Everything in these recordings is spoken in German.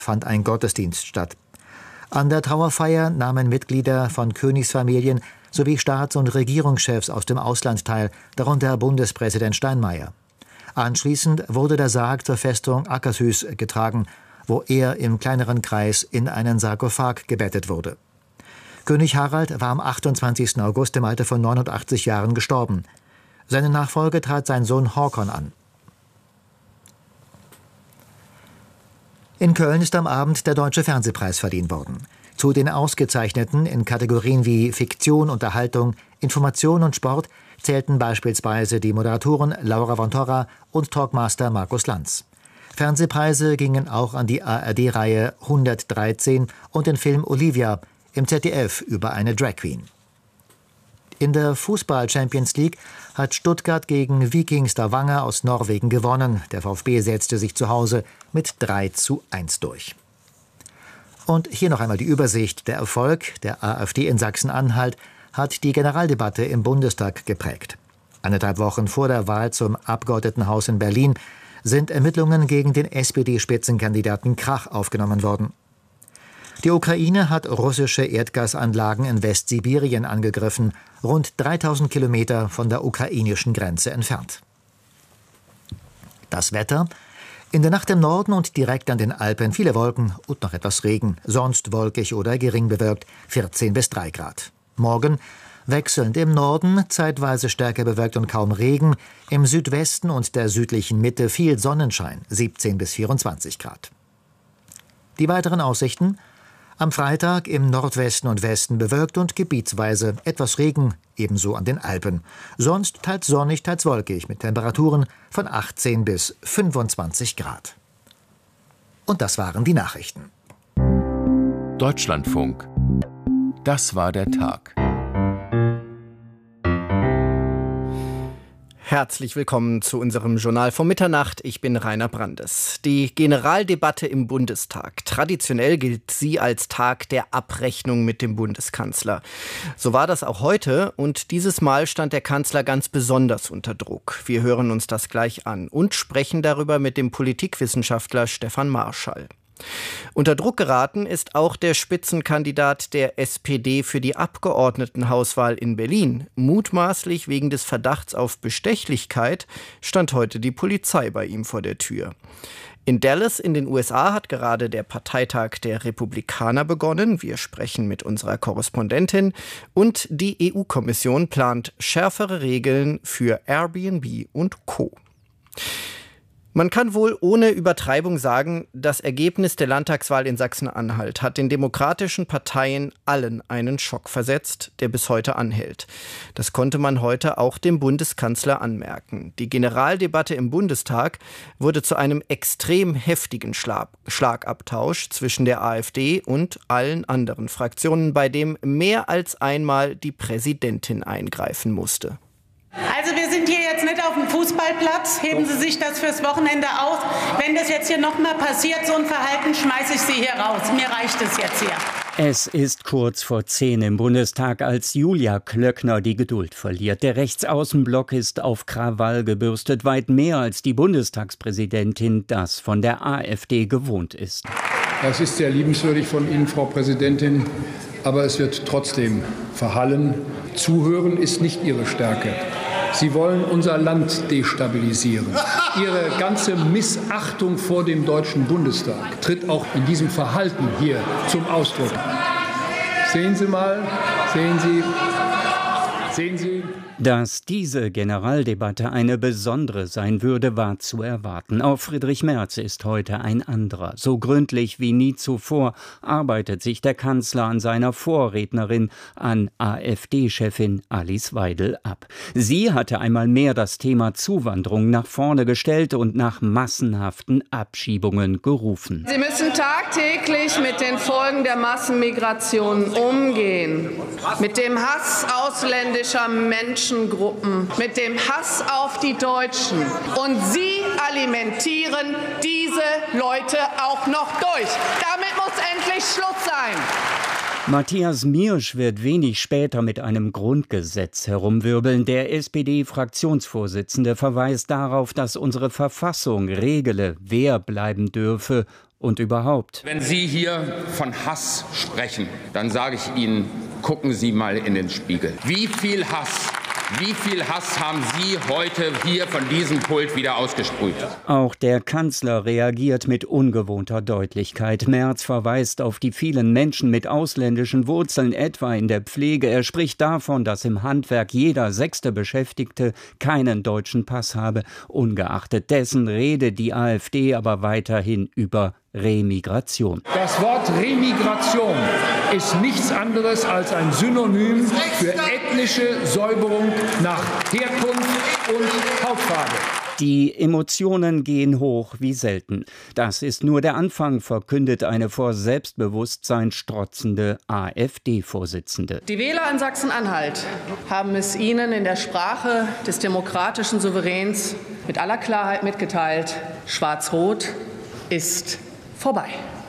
fand ein Gottesdienst statt. An der Trauerfeier nahmen Mitglieder von Königsfamilien sowie Staats- und Regierungschefs aus dem Ausland teil, darunter Bundespräsident Steinmeier. Anschließend wurde der Sarg zur Festung Akershus getragen, wo er im kleineren Kreis in einen Sarkophag gebettet wurde. König Harald war am 28. August im Alter von 89 Jahren gestorben. Seine Nachfolge trat sein Sohn Håkon an. In Köln ist am Abend der Deutsche Fernsehpreis verliehen worden. Zu den Ausgezeichneten in Kategorien wie Fiktion, Unterhaltung, Information und Sport zählten beispielsweise die Moderatoren Laura von Torra und Talkmaster Markus Lanz. Fernsehpreise gingen auch an die ARD-Reihe 113 und den Film Olivia im ZDF über eine Drag Queen. In der Fußball-Champions League hat Stuttgart gegen Viking Stavanger aus Norwegen gewonnen. Der VfB setzte sich zu Hause mit 3:1 durch. Und hier noch einmal die Übersicht. Der Erfolg der AfD in Sachsen-Anhalt hat die Generaldebatte im Bundestag geprägt. 1,5 Wochen vor der Wahl zum Abgeordnetenhaus in Berlin sind Ermittlungen gegen den SPD-Spitzenkandidaten Krach aufgenommen worden. Die Ukraine hat russische Erdgasanlagen in Westsibirien angegriffen, rund 3000 Kilometer von der ukrainischen Grenze entfernt. Das Wetter: In der Nacht im Norden und direkt an den Alpen viele Wolken und noch etwas Regen, sonst wolkig oder gering bewölkt, 14 bis 3 Grad. Morgen wechselnd im Norden, zeitweise stärker bewölkt und kaum Regen, im Südwesten und der südlichen Mitte viel Sonnenschein, 17 bis 24 Grad. Die weiteren Aussichten: Am Freitag im Nordwesten und Westen bewölkt und gebietsweise etwas Regen, ebenso an den Alpen. Sonst teils sonnig, teils wolkig, mit Temperaturen von 18 bis 25 Grad. Und das waren die Nachrichten. Deutschlandfunk. Das war der Tag. Herzlich willkommen zu unserem Journal vor Mitternacht. Ich bin Rainer Brandes. Die Generaldebatte im Bundestag. Traditionell gilt sie als Tag der Abrechnung mit dem Bundeskanzler. So war das auch heute und dieses Mal stand der Kanzler ganz besonders unter Druck. Wir hören uns das gleich an und sprechen darüber mit dem Politikwissenschaftler Stefan Marschall. Unter Druck geraten ist auch der Spitzenkandidat der SPD für die Abgeordnetenhauswahl in Berlin. Mutmaßlich wegen des Verdachts auf Bestechlichkeit stand heute die Polizei bei ihm vor der Tür. In Dallas in den USA hat gerade der Parteitag der Republikaner begonnen. Wir sprechen mit unserer Korrespondentin. Und die EU-Kommission plant schärfere Regeln für Airbnb und Co. Man kann wohl ohne Übertreibung sagen, das Ergebnis der Landtagswahl in Sachsen-Anhalt hat den demokratischen Parteien allen einen Schock versetzt, der bis heute anhält. Das konnte man heute auch dem Bundeskanzler anmerken. Die Generaldebatte im Bundestag wurde zu einem extrem heftigen Schlagabtausch zwischen der AfD und allen anderen Fraktionen, bei dem mehr als einmal die Präsidentin eingreifen musste. Also wir sind hier jetzt nicht auf dem Fußballplatz. Heben Sie sich das fürs Wochenende aus. Wenn das jetzt hier nochmal passiert, so ein Verhalten, schmeiße ich Sie hier raus. Mir reicht es jetzt hier. Es ist kurz vor 10 im Bundestag, als Julia Klöckner die Geduld verliert. Der Rechtsaußenblock ist auf Krawall gebürstet, weit mehr als die Bundestagspräsidentin das von der AfD gewohnt ist. Das ist sehr liebenswürdig von Ihnen, Frau Präsidentin, aber es wird trotzdem verhallen. Zuhören ist nicht Ihre Stärke. Sie wollen unser Land destabilisieren. Ihre ganze Missachtung vor dem Deutschen Bundestag tritt auch in diesem Verhalten hier zum Ausdruck. Sehen Sie mal, sehen Sie. Dass diese Generaldebatte eine besondere sein würde, war zu erwarten. Auch Friedrich Merz ist heute ein anderer. So gründlich wie nie zuvor arbeitet sich der Kanzler an seiner Vorrednerin, an AfD-Chefin Alice Weidel, ab. Sie hatte einmal mehr das Thema Zuwanderung nach vorne gestellt und nach massenhaften Abschiebungen gerufen. Sie müssen tagtäglich mit den Folgen der Massenmigration umgehen. Mit dem Hass ausländischer Menschengruppen, mit dem Hass auf die Deutschen. Und Sie alimentieren diese Leute auch noch durch. Damit muss endlich Schluss sein. Matthias Miersch wird wenig später mit einem Grundgesetz herumwirbeln. Der SPD-Fraktionsvorsitzende verweist darauf, dass unsere Verfassung regele, wer bleiben dürfe Und überhaupt. Wenn Sie hier von Hass sprechen, dann sage ich Ihnen, gucken Sie mal in den Spiegel. Wie viel Hass haben Sie heute hier von diesem Pult wieder ausgesprüht? Auch der Kanzler reagiert mit ungewohnter Deutlichkeit. Merz verweist auf die vielen Menschen mit ausländischen Wurzeln, etwa in der Pflege. Er spricht davon, dass im Handwerk jeder 6. Beschäftigte keinen deutschen Pass habe. Ungeachtet dessen rede die AfD aber weiterhin über Remigration. Das Wort Remigration ist nichts anderes als ein Synonym für ethnische Säuberung nach Herkunft und Hautfarbe. Die Emotionen gehen hoch wie selten. Das ist nur der Anfang, verkündet eine vor Selbstbewusstsein strotzende AfD-Vorsitzende. Die Wähler in Sachsen-Anhalt haben es Ihnen in der Sprache des demokratischen Souveräns mit aller Klarheit mitgeteilt: Schwarz-Rot ist vorbei.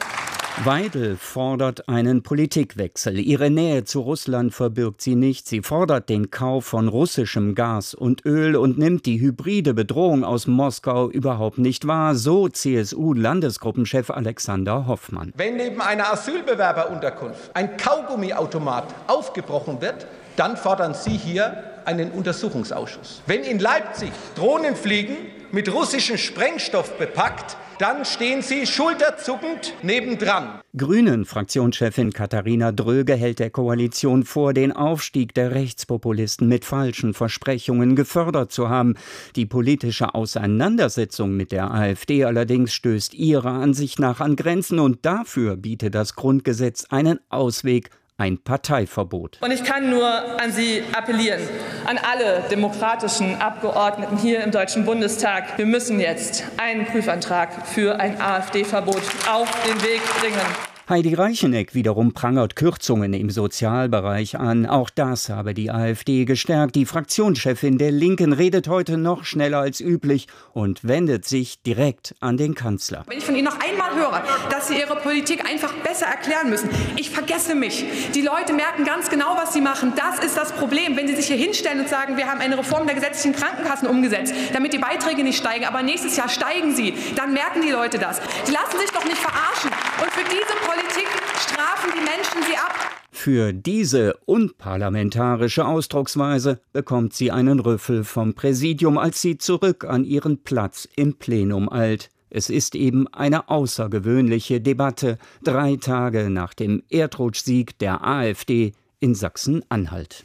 Weidel fordert einen Politikwechsel. Ihre Nähe zu Russland verbirgt sie nicht. Sie fordert den Kauf von russischem Gas und Öl und nimmt die hybride Bedrohung aus Moskau überhaupt nicht wahr. So CSU-Landesgruppenchef Alexander Hoffmann. Wenn neben einer Asylbewerberunterkunft ein Kaugummiautomat aufgebrochen wird, dann fordern Sie hier einen Untersuchungsausschuss. Wenn in Leipzig Drohnen fliegen, mit russischem Sprengstoff bepackt, dann stehen Sie schulterzuckend nebendran. Grünen-Fraktionschefin Katharina Dröge hält der Koalition vor, den Aufstieg der Rechtspopulisten mit falschen Versprechungen gefördert zu haben. Die politische Auseinandersetzung mit der AfD allerdings stößt ihrer Ansicht nach an Grenzen und dafür bietet das Grundgesetz einen Ausweg: ein Parteiverbot. Und ich kann nur an Sie appellieren, an alle demokratischen Abgeordneten hier im Deutschen Bundestag. Wir müssen jetzt einen Prüfantrag für ein AfD-Verbot auf den Weg bringen. Heidi Reicheneck wiederum prangert Kürzungen im Sozialbereich an. Auch das habe die AfD gestärkt. Die Fraktionschefin der Linken redet heute noch schneller als üblich und wendet sich direkt an den Kanzler. Wenn ich von Ihnen noch einmal höre, dass Sie Ihre Politik einfach besser erklären müssen, ich vergesse mich. Die Leute merken ganz genau, was sie machen. Das ist das Problem. Wenn Sie sich hier hinstellen und sagen, wir haben eine Reform der gesetzlichen Krankenkassen umgesetzt, damit die Beiträge nicht steigen, aber nächstes Jahr steigen sie, dann merken die Leute das. Die lassen sich doch nicht verarschen. Und für diese Politik strafen die Menschen sie ab. Für diese unparlamentarische Ausdrucksweise bekommt sie einen Rüffel vom Präsidium, als sie zurück an ihren Platz im Plenum eilt. Es ist eben eine außergewöhnliche Debatte, 3 Tage nach dem Erdrutschsieg der AfD in Sachsen-Anhalt.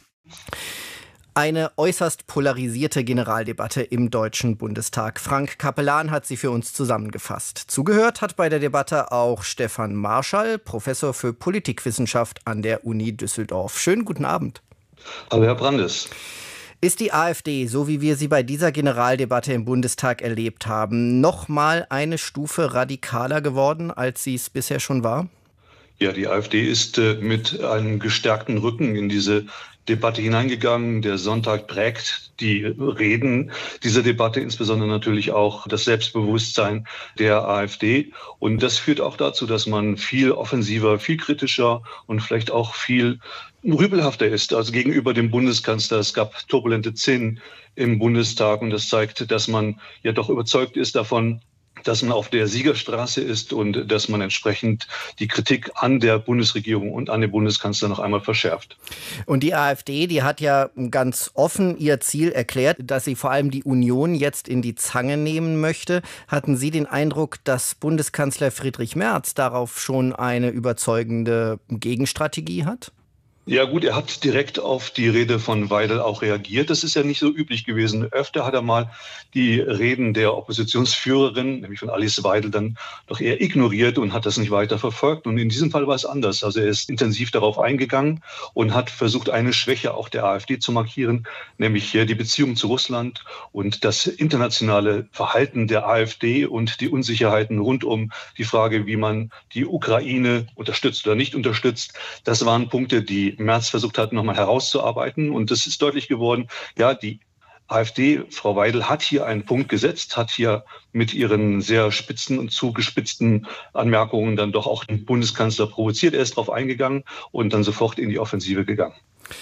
Eine äußerst polarisierte Generaldebatte im Deutschen Bundestag. Frank Capellan hat sie für uns zusammengefasst. Zugehört hat bei der Debatte auch Stefan Marschall, Professor für Politikwissenschaft an der Uni Düsseldorf. Schönen guten Abend. Hallo, Herr Brandes. Ist die AfD, so wie wir sie bei dieser Generaldebatte im Bundestag erlebt haben, noch mal eine Stufe radikaler geworden, als sie es bisher schon war? Ja, die AfD ist mit einem gestärkten Rücken in diese Debatte hineingegangen. Der Sonntag prägt die Reden dieser Debatte, insbesondere natürlich auch das Selbstbewusstsein der AfD. Und das führt auch dazu, dass man viel offensiver, viel kritischer und vielleicht auch viel rübelhafter ist als gegenüber dem Bundeskanzler. Es gab turbulente Szenen im Bundestag und das zeigt, dass man ja doch überzeugt ist davon, dass man auf der Siegerstraße ist und dass man entsprechend die Kritik an der Bundesregierung und an den Bundeskanzler noch einmal verschärft. Und die AfD, die hat ja ganz offen ihr Ziel erklärt, dass sie vor allem die Union jetzt in die Zange nehmen möchte. Hatten Sie den Eindruck, dass Bundeskanzler Friedrich Merz darauf schon eine überzeugende Gegenstrategie hat? Ja gut, er hat direkt auf die Rede von Weidel auch reagiert. Das ist ja nicht so üblich gewesen. Öfter hat er mal die Reden der Oppositionsführerin, nämlich von Alice Weidel, dann doch eher ignoriert und hat das nicht weiter verfolgt. Und in diesem Fall war es anders. Also er ist intensiv darauf eingegangen und hat versucht, eine Schwäche auch der AfD zu markieren, nämlich die Beziehung zu Russland und das internationale Verhalten der AfD und die Unsicherheiten rund um die Frage, wie man die Ukraine unterstützt oder nicht unterstützt. Das waren Punkte, die Merz versucht hat, nochmal herauszuarbeiten. Und es ist deutlich geworden, ja, die AfD, Frau Weidel, hat hier einen Punkt gesetzt, hat hier mit ihren sehr spitzen und zugespitzten Anmerkungen dann doch auch den Bundeskanzler provoziert. Er ist darauf eingegangen und dann sofort in die Offensive gegangen.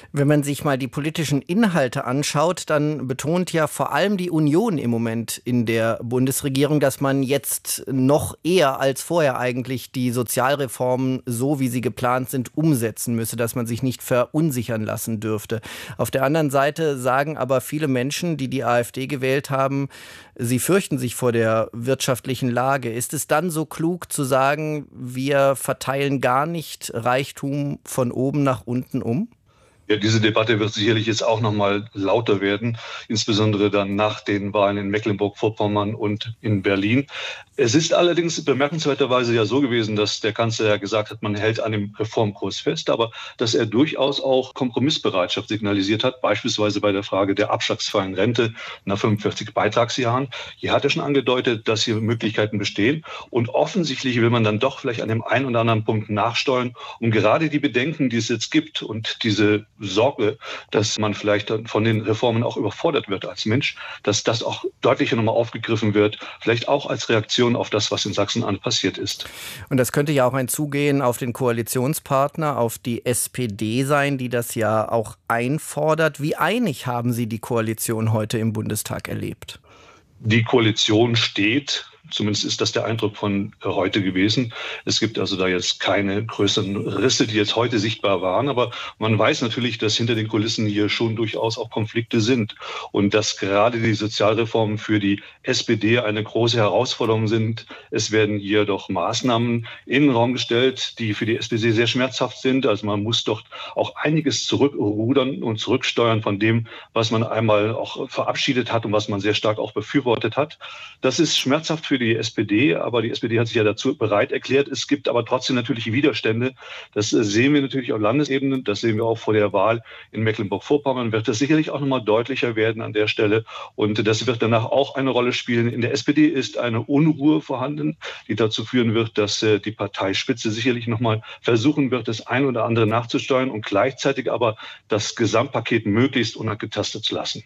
Wenn man sich mal die politischen Inhalte anschaut, dann betont ja vor allem die Union im Moment in der Bundesregierung, dass man jetzt noch eher als vorher eigentlich die Sozialreformen, so wie sie geplant sind, umsetzen müsse, dass man sich nicht verunsichern lassen dürfte. Auf der anderen Seite sagen aber viele Menschen, die die AfD gewählt haben, sie fürchten sich vor der wirtschaftlichen Lage. Ist es dann so klug zu sagen, wir verteilen gar nicht Reichtum von oben nach unten um? Ja, diese Debatte wird sicherlich jetzt auch noch mal lauter werden, insbesondere dann nach den Wahlen in Mecklenburg-Vorpommern und in Berlin. Es ist allerdings bemerkenswerterweise ja so gewesen, dass der Kanzler ja gesagt hat, man hält an dem Reformkurs fest, aber dass er durchaus auch Kompromissbereitschaft signalisiert hat, beispielsweise bei der Frage der abschlagsfreien Rente nach 45 Beitragsjahren. Hier hat er schon angedeutet, dass hier Möglichkeiten bestehen und offensichtlich will man dann doch vielleicht an dem einen oder anderen Punkt nachsteuern, um gerade die Bedenken, die es jetzt gibt und diese Sorge, dass man vielleicht von den Reformen auch überfordert wird als Mensch, dass das auch deutlicher nochmal aufgegriffen wird, vielleicht auch als Reaktion auf das, was in Sachsen-Anhalt passiert ist. Und das könnte ja auch ein Zugehen auf den Koalitionspartner, auf die SPD sein, die das ja auch einfordert. Wie einig haben Sie die Koalition heute im Bundestag erlebt? Die Koalition steht. Zumindest ist das der Eindruck von heute gewesen. Es gibt also da jetzt keine größeren Risse, die jetzt heute sichtbar waren. Aber man weiß natürlich, dass hinter den Kulissen hier schon durchaus auch Konflikte sind. Und dass gerade die Sozialreformen für die SPD eine große Herausforderung sind. Es werden hier doch Maßnahmen in den Raum gestellt, die für die SPD sehr schmerzhaft sind. Also man muss dort auch einiges zurückrudern und zurücksteuern von dem, was man einmal auch verabschiedet hat und was man sehr stark auch befürwortet hat. Das ist schmerzhaft für die SPD, aber die SPD hat sich ja dazu bereit erklärt. Es gibt aber trotzdem natürlich Widerstände. Das sehen wir natürlich auf Landesebene, das sehen wir auch vor der Wahl in Mecklenburg-Vorpommern, wird das sicherlich auch nochmal deutlicher werden an der Stelle. Und das wird danach auch eine Rolle spielen. In der SPD ist eine Unruhe vorhanden, die dazu führen wird, dass die Parteispitze sicherlich nochmal versuchen wird, das ein oder andere nachzusteuern und gleichzeitig aber das Gesamtpaket möglichst unangetastet zu lassen.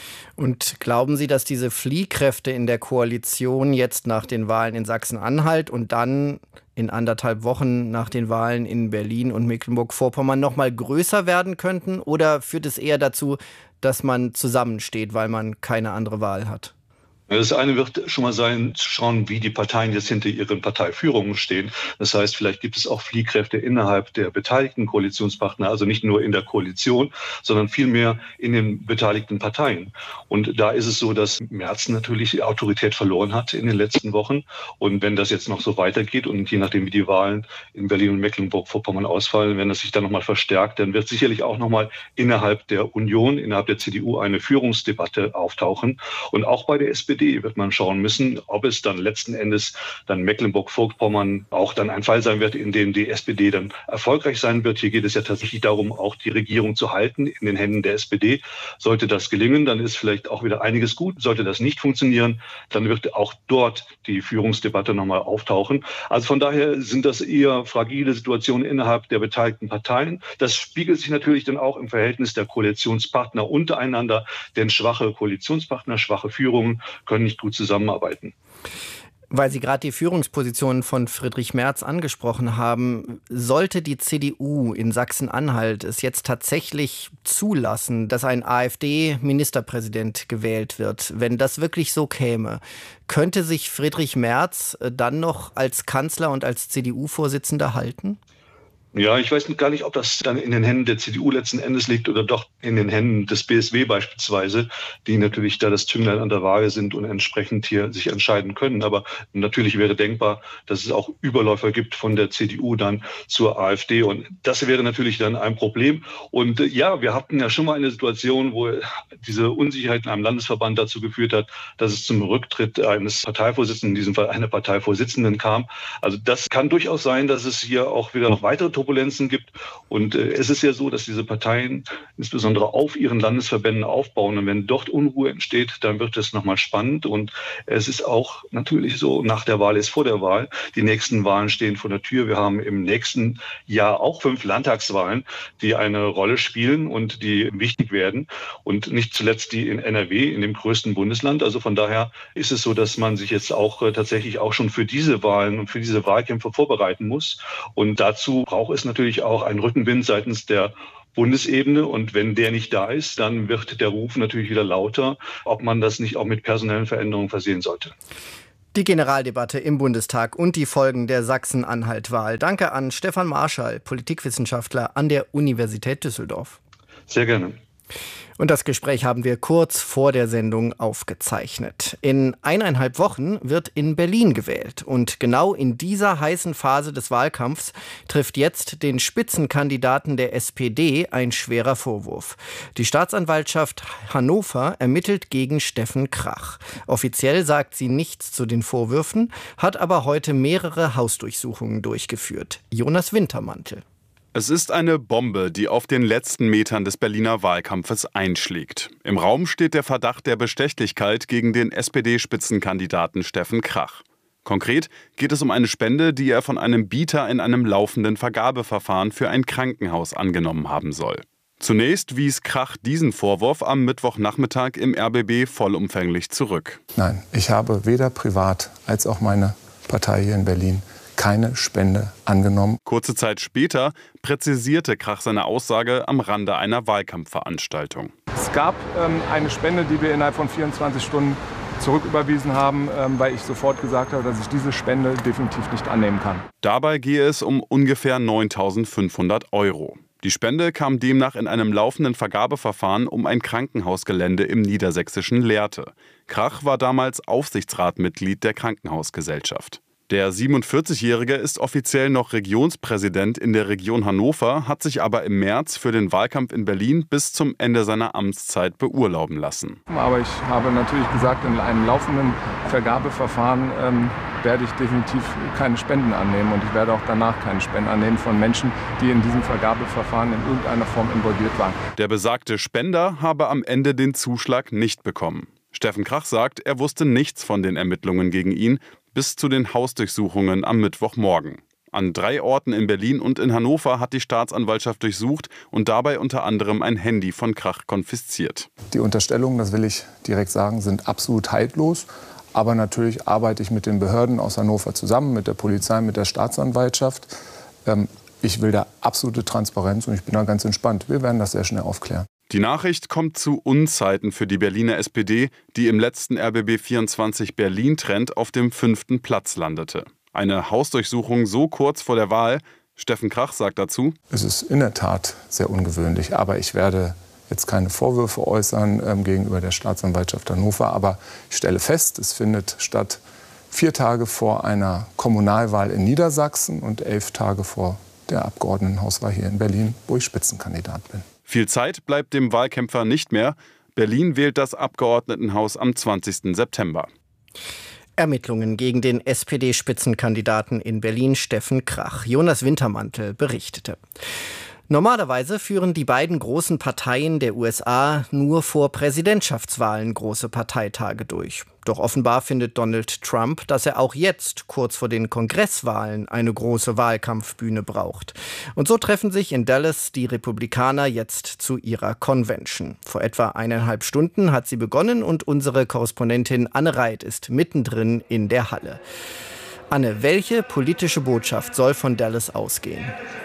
Und glauben Sie, dass diese Fliehkräfte in der Koalition jetzt nach den Wahlen in Sachsen-Anhalt und dann in 1,5 Wochen nach den Wahlen in Berlin und Mecklenburg-Vorpommern noch mal größer werden könnten? Oder führt es eher dazu, dass man zusammensteht, weil man keine andere Wahl hat? Das eine wird schon mal sein, zu schauen, wie die Parteien jetzt hinter ihren Parteiführungen stehen. Das heißt, vielleicht gibt es auch Fliehkräfte innerhalb der beteiligten Koalitionspartner, also nicht nur in der Koalition, sondern vielmehr in den beteiligten Parteien. Und da ist es so, dass Merz natürlich die Autorität verloren hat in den letzten Wochen. Und wenn das jetzt noch so weitergeht und je nachdem, wie die Wahlen in Berlin und Mecklenburg-Vorpommern ausfallen, wenn das sich dann nochmal verstärkt, dann wird sicherlich auch nochmal innerhalb der Union, innerhalb der CDU eine Führungsdebatte auftauchen. Und auch bei der SPD wird man schauen müssen, ob es dann letzten Endes dann Mecklenburg-Vorpommern auch dann ein Fall sein wird, in dem die SPD dann erfolgreich sein wird. Hier geht es ja tatsächlich darum, auch die Regierung zu halten in den Händen der SPD. Sollte das gelingen, dann ist vielleicht auch wieder einiges gut. Sollte das nicht funktionieren, dann wird auch dort die Führungsdebatte nochmal auftauchen. Also von daher sind das eher fragile Situationen innerhalb der beteiligten Parteien. Das spiegelt sich natürlich dann auch im Verhältnis der Koalitionspartner untereinander, denn schwache Koalitionspartner, schwache Führungen können nicht gut zusammenarbeiten. Weil Sie gerade die Führungsposition von Friedrich Merz angesprochen haben, sollte die CDU in Sachsen-Anhalt es jetzt tatsächlich zulassen, dass ein AfD-Ministerpräsident gewählt wird, wenn das wirklich so käme, könnte sich Friedrich Merz dann noch als Kanzler und als CDU-Vorsitzender halten? Ja, ich weiß gar nicht, ob das dann in den Händen der CDU letzten Endes liegt oder doch in den Händen des BSW beispielsweise, die natürlich da das Zünglein an der Waage sind und entsprechend hier sich entscheiden können. Aber natürlich wäre denkbar, dass es auch Überläufer gibt von der CDU dann zur AfD. Und das wäre natürlich dann ein Problem. Und ja, wir hatten ja schon mal eine Situation, wo diese Unsicherheit in einem Landesverband dazu geführt hat, dass es zum Rücktritt eines Parteivorsitzenden, in diesem Fall einer Parteivorsitzenden kam. Also das kann durchaus sein, dass es hier auch wieder noch weitere Turbulenzen gibt. Und es ist ja so, dass diese Parteien insbesondere auf ihren Landesverbänden aufbauen. Und wenn dort Unruhe entsteht, dann wird es nochmal spannend. Und es ist auch natürlich so, nach der Wahl ist vor der Wahl. Die nächsten Wahlen stehen vor der Tür. Wir haben im nächsten Jahr auch 5 Landtagswahlen, die eine Rolle spielen und die wichtig werden. Und nicht zuletzt die in NRW, in dem größten Bundesland. Also von daher ist es so, dass man sich jetzt auch tatsächlich auch schon für diese Wahlen und für diese Wahlkämpfe vorbereiten muss. Und dazu braucht es natürlich auch einen Rückenwind seitens der Bundesebene. Und wenn der nicht da ist, dann wird der Ruf natürlich wieder lauter, ob man das nicht auch mit personellen Veränderungen versehen sollte. Die Generaldebatte im Bundestag und die Folgen der Sachsen-Anhalt-Wahl. Danke an Stefan Marschall, Politikwissenschaftler an der Universität Düsseldorf. Sehr gerne. Und das Gespräch haben wir kurz vor der Sendung aufgezeichnet. In 1,5 Wochen wird in Berlin gewählt. Und genau in dieser heißen Phase des Wahlkampfs trifft jetzt den Spitzenkandidaten der SPD ein schwerer Vorwurf. Die Staatsanwaltschaft Hannover ermittelt gegen Steffen Krach. Offiziell sagt sie nichts zu den Vorwürfen, hat aber heute mehrere Hausdurchsuchungen durchgeführt. Jonas Wintermantel. Es ist eine Bombe, die auf den letzten Metern des Berliner Wahlkampfes einschlägt. Im Raum steht der Verdacht der Bestechlichkeit gegen den SPD-Spitzenkandidaten Steffen Krach. Konkret geht es um eine Spende, die er von einem Bieter in einem laufenden Vergabeverfahren für ein Krankenhaus angenommen haben soll. Zunächst wies Krach diesen Vorwurf am Mittwochnachmittag im RBB vollumfänglich zurück. Nein, ich habe weder privat als auch meine Partei hier in Berlin keine Spende angenommen. Kurze Zeit später präzisierte Krach seine Aussage am Rande einer Wahlkampfveranstaltung. Es gab eine Spende, die wir innerhalb von 24 Stunden zurücküberwiesen haben, weil ich sofort gesagt habe, dass ich diese Spende definitiv nicht annehmen kann. Dabei gehe es um ungefähr 9.500 €. Die Spende kam demnach in einem laufenden Vergabeverfahren um ein Krankenhausgelände im niedersächsischen Lehrte. Krach war damals Aufsichtsratmitglied der Krankenhausgesellschaft. Der 47-Jährige ist offiziell noch Regionspräsident in der Region Hannover, hat sich aber im März für den Wahlkampf in Berlin bis zum Ende seiner Amtszeit beurlauben lassen. Aber ich habe natürlich gesagt, in einem laufenden Vergabeverfahren werde ich definitiv keine Spenden annehmen. Und ich werde auch danach keine Spenden annehmen von Menschen, die in diesem Vergabeverfahren in irgendeiner Form involviert waren. Der besagte Spender habe am Ende den Zuschlag nicht bekommen. Steffen Krach sagt, er wusste nichts von den Ermittlungen gegen ihn, bis zu den Hausdurchsuchungen am Mittwochmorgen. An 3 Orten in Berlin und in Hannover hat die Staatsanwaltschaft durchsucht und dabei unter anderem ein Handy von Krach konfisziert. Die Unterstellungen, das will ich direkt sagen, sind absolut haltlos. Aber natürlich arbeite ich mit den Behörden aus Hannover zusammen, mit der Polizei, mit der Staatsanwaltschaft. Ich will da absolute Transparenz und ich bin da ganz entspannt. Wir werden das sehr schnell aufklären. Die Nachricht kommt zu Unzeiten für die Berliner SPD, die im letzten RBB24 Berlin-Trend auf dem 5. Platz landete. Eine Hausdurchsuchung so kurz vor der Wahl. Steffen Krach sagt dazu: Es ist in der Tat sehr ungewöhnlich, aber ich werde jetzt keine Vorwürfe äußern gegenüber der Staatsanwaltschaft Hannover. Aber ich stelle fest, es findet statt 4 Tage vor einer Kommunalwahl in Niedersachsen und 11 Tage vor der Abgeordnetenhauswahl hier in Berlin, wo ich Spitzenkandidat bin. Viel Zeit bleibt dem Wahlkämpfer nicht mehr. Berlin wählt das Abgeordnetenhaus am 20. September. Ermittlungen gegen den SPD-Spitzenkandidaten in Berlin, Steffen Krach. Jonas Wintermantel berichtete. Normalerweise führen die beiden großen Parteien der USA nur vor Präsidentschaftswahlen große Parteitage durch. Doch offenbar findet Donald Trump, dass er auch jetzt, kurz vor den Kongresswahlen, eine große Wahlkampfbühne braucht. Und so treffen sich in Dallas die Republikaner jetzt zu ihrer Convention. Vor etwa 1,5 Stunden hat sie begonnen und unsere Korrespondentin Anne Reit ist mittendrin in der Halle. Anne, welche politische Botschaft soll von Dallas ausgehen?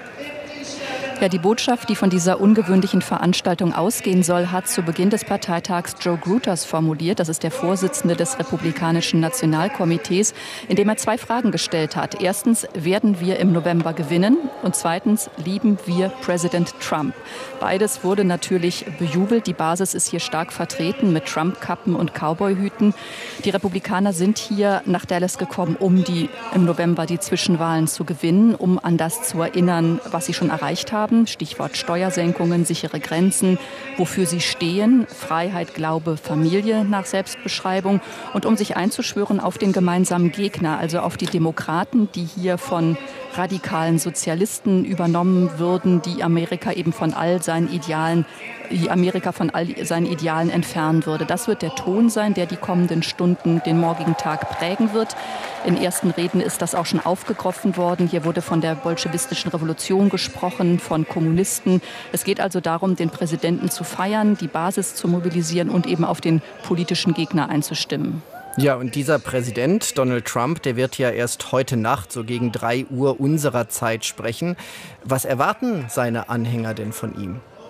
Ja, die Botschaft, die von dieser ungewöhnlichen Veranstaltung ausgehen soll, hat zu Beginn des Parteitags Joe Gruters formuliert. Das ist der Vorsitzende des Republikanischen Nationalkomitees, in dem er 2 Fragen gestellt hat. Erstens, werden wir im November gewinnen? Und zweitens, lieben wir Präsident Trump? Beides wurde natürlich bejubelt. Die Basis ist hier stark vertreten mit Trump-Kappen und Cowboy-Hüten. Die Republikaner sind hier nach Dallas gekommen, um im November die Zwischenwahlen zu gewinnen, um an das zu erinnern, was sie schon erreicht haben. Stichwort Steuersenkungen, sichere Grenzen, wofür sie stehen, Freiheit, Glaube, Familie nach Selbstbeschreibung und um sich einzuschwören auf den gemeinsamen Gegner, also auf die Demokraten, die hier von radikalen Sozialisten übernommen würden, die Amerika von all seinen Idealen entfernen würde. Das wird der Ton sein, der die kommenden Stunden den morgigen Tag prägen wird. In ersten Reden ist das auch schon aufgegriffen worden. Hier wurde von der bolschewistischen Revolution gesprochen, von Kommunisten. Es geht also darum, den Präsidenten zu feiern, die Basis zu mobilisieren und eben auf den politischen Gegner einzustimmen. Ja, und dieser Präsident, Donald Trump, der wird ja erst heute Nacht, so gegen 3 Uhr unserer Zeit sprechen. Was erwarten seine Anhänger denn von ihm?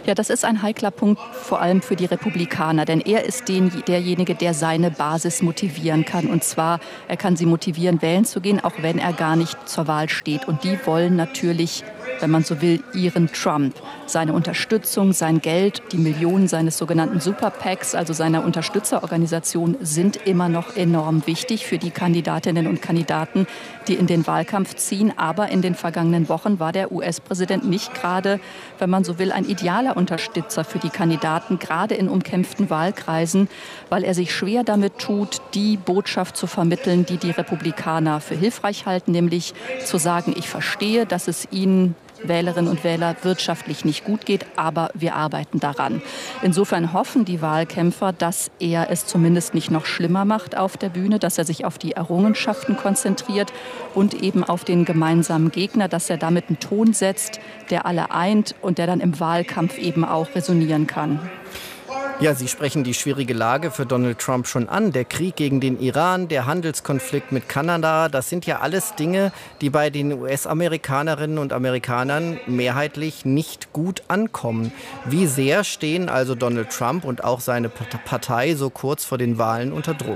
Ja, das ist ein heikler Punkt, vor allem für die Republikaner. Denn er ist derjenige, der seine Basis motivieren kann. Und zwar, er kann sie motivieren, wählen zu gehen, auch wenn er gar nicht zur Wahl steht. Und die wollen natürlich, wenn man so will, ihren Trump. Seine Unterstützung, sein Geld, die Millionen seines sogenannten Super-PACs, also seiner Unterstützerorganisation, sind immer noch enorm wichtig für die Kandidatinnen und Kandidaten, die in den Wahlkampf ziehen. Aber in den vergangenen Wochen war der US-Präsident nicht gerade, wenn man so will, ein idealer Unterstützer für die Kandidaten, gerade in umkämpften Wahlkreisen, weil er sich schwer damit tut, die Botschaft zu vermitteln, die die Republikaner für hilfreich halten, nämlich zu sagen, ich verstehe, dass es ihnen Wählerinnen und Wähler wirtschaftlich nicht gut geht, aber wir arbeiten daran. Insofern hoffen die Wahlkämpfer, dass er es zumindest nicht noch schlimmer macht auf der Bühne, dass er sich auf die Errungenschaften konzentriert und eben auf den gemeinsamen Gegner, dass er damit einen Ton setzt, der alle eint und der dann im Wahlkampf eben auch resonieren kann. Ja, Sie sprechen die schwierige Lage für Donald Trump schon an. Der Krieg gegen den Iran, der Handelskonflikt mit Kanada, das sind ja alles Dinge, die bei den US-Amerikanerinnen und Amerikanern mehrheitlich nicht gut ankommen. Wie sehr stehen also Donald Trump und auch seine Partei so kurz vor den Wahlen unter Druck?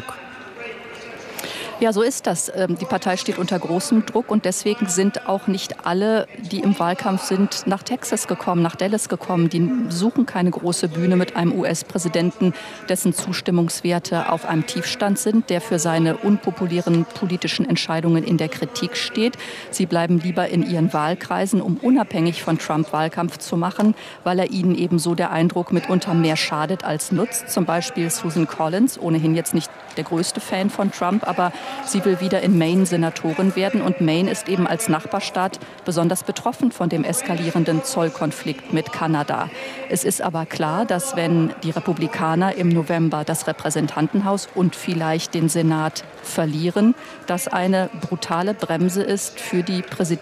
Ja, so ist das. Die Partei steht unter großem Druck und deswegen sind auch nicht alle, die im Wahlkampf sind, nach Texas gekommen, nach Dallas gekommen. Die suchen keine große Bühne mit einem US-Präsidenten, dessen Zustimmungswerte auf einem Tiefstand sind, der für seine unpopulären politischen Entscheidungen in der Kritik steht. Sie bleiben lieber in ihren Wahlkreisen, um unabhängig von Trump Wahlkampf zu machen, weil er ihnen eben so der Eindruck mitunter mehr schadet als nutzt. Zum Beispiel Susan Collins, ohnehin jetzt nicht der größte Fan von Trump, aber sie will wieder in Maine Senatorin werden und Maine ist eben als Nachbarstaat besonders betroffen von dem eskalierenden Zollkonflikt mit Kanada. Es ist aber klar, dass wenn die Republikaner im November das Repräsentantenhaus und vielleicht den Senat verlieren, das eine brutale Bremse ist für den